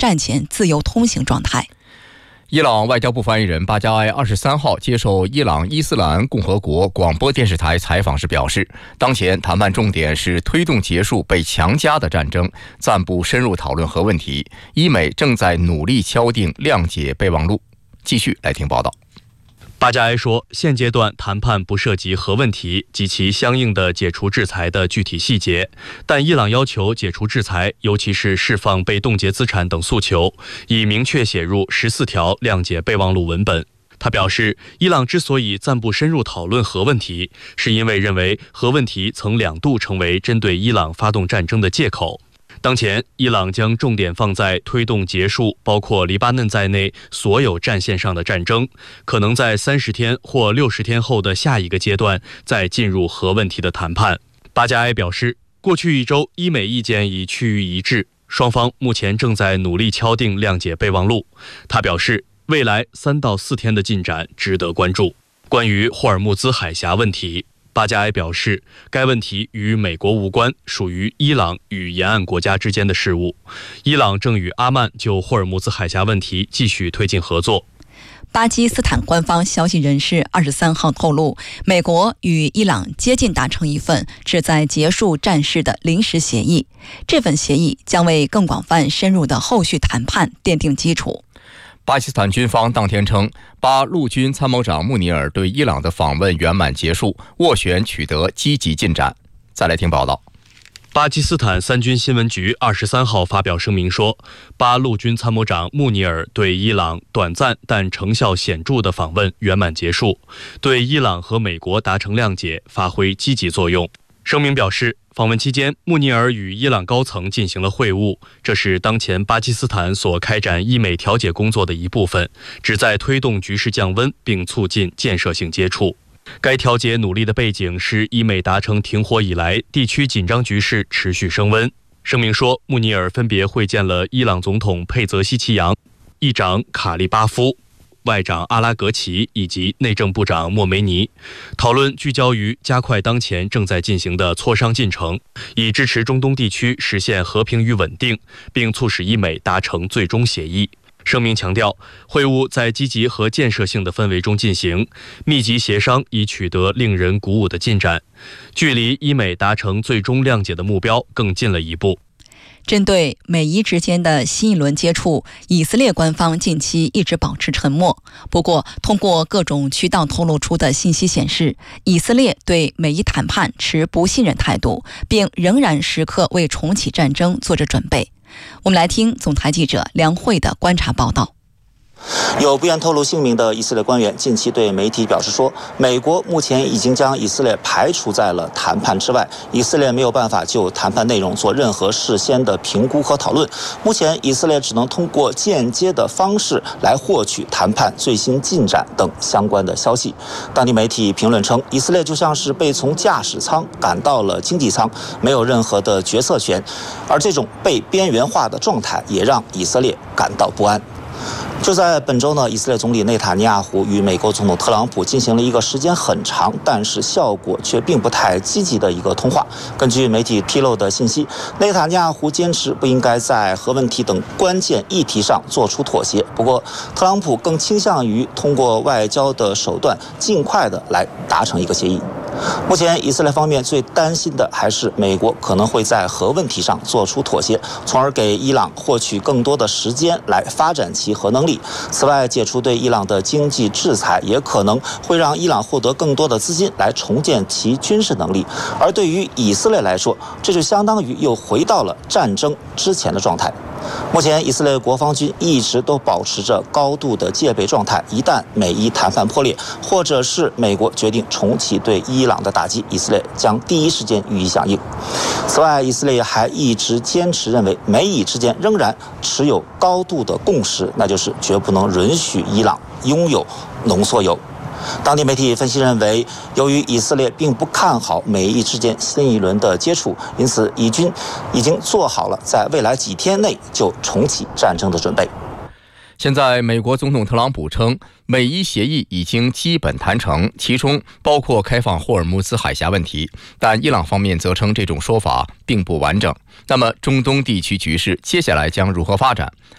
战前自由通行状态。 伊朗外交部发言人巴加埃23号接受伊朗伊斯兰共和国广播电视台采访时表示，当前谈判重点是推动结束被强加的战争，暂不深入讨论核问题，伊美正在努力敲定谅解备忘录。继续来听报道。 巴加埃说，现阶段谈判不涉及核问题及其相应的解除制裁的具体细节，但伊朗要求解除制裁，尤其是释放被冻结资产等诉求，已明确写入14条谅解备忘录文本。他表示，伊朗之所以暂不深入讨论核问题，是因为认为核问题曾2度成为针对伊朗发动战争的借口。当前，伊朗将重点放在推动结束包括黎巴嫩在内所有战线上的战争，可能在30天或60天后的下一个阶段再进入核问题的谈判。巴加埃表示，过去1周，伊美意见已趋于一致，双方目前正在努力敲定谅解备忘录。他表示，未来3到4天的进展值得关注。关于霍尔木兹海峡问题，巴加埃表示，该问题与美国无关，属于伊朗与沿岸国家之间的事务。伊朗正与阿曼就霍尔木兹海峡问题继续推进合作。 巴基斯坦官方消息人士23号透露，美国与伊朗接近达成一份旨在结束战事的临时协议，这份协议将为更广泛深入的后续谈判奠定基础。 巴基斯坦军方当天称，巴陆军参谋长穆尼尔对伊朗的访问圆满结束，斡旋取得积极进展。再来听报道。 巴基斯坦三军新闻局23号发表声明说，巴陆军参谋长穆尼尔对伊朗短暂但成效显著的访问圆满结束，对伊朗和美国达成谅解发挥积极作用。声明表示，访问期间，穆尼尔与伊朗高层进行了会晤，这是当前巴基斯坦所开展伊美调解工作的一部分，旨在推动局势降温并促进建设性接触。该调解努力的背景是伊美达成停火以来，地区紧张局势持续升温。声明说，穆尼尔分别会见了伊朗总统佩泽希奇扬、议长卡利巴夫、外长阿拉格齐以及内政部长莫梅尼，讨论聚焦于加快当前正在进行的磋商进程，以支持中东地区实现和平与稳定，并促使伊美达成最终协议。声明强调，会晤在积极和建设性的氛围中进行，密集协商已取得令人鼓舞的进展，距离伊美达成最终谅解的目标更近了一步。 针对美伊之间的新一轮接触，以色列官方近期一直保持沉默。不过，通过各种渠道透露出的信息显示，以色列对美伊谈判持不信任态度，并仍然时刻为重启战争做着准备。我们来听总台记者梁慧的观察报道。 有不愿透露姓名的以色列官员近期对媒体表示说，美国目前已经将以色列排除在了谈判之外，以色列没有办法就谈判内容做任何事先的评估和讨论。目前以色列只能通过间接的方式来获取谈判最新进展等相关的消息。当地媒体评论称，以色列就像是被从驾驶舱赶到了经济舱，没有任何的决策权，而这种被边缘化的状态也让以色列感到不安。就在本周呢，以色列总理内塔尼亚胡与美国总统特朗普进行了一个时间很长，但是效果却并不太积极的一个通话。根据媒体披露的信息，内塔尼亚胡坚持不应该在核问题等关键议题上做出妥协，不过特朗普更倾向于通过外交的手段尽快的来达成一个协议。目前以色列方面最担心的还是美国可能会在核问题上做出妥协，从而给伊朗获取更多的时间来发展其核能力。此外，解除对伊朗的经济制裁也可能会让伊朗获得更多的资金来重建其军事能力，而对于以色列来说，这就相当于又回到了战争之前的状态。目前以色列国防军一直都保持着高度的戒备状态，一旦美伊谈判破裂，或者是美国决定重启对伊朗的打击，以色列将第一时间予以响应。此外，以色列还一直坚持认为美以之间仍然持有高度的共识，那就是绝不能允许伊朗拥有浓缩铀。当地媒体分析认为，由于以色列并不看好美伊之间新一轮的接触，因此以军已经做好了在未来几天内就重启战争的准备。 现在美国总统特朗普称，美伊协议已经基本谈成，其中包括开放霍尔木兹海峡问题，但伊朗方面则称这种说法并不完整。那么中东地区局势接下来将如何发展？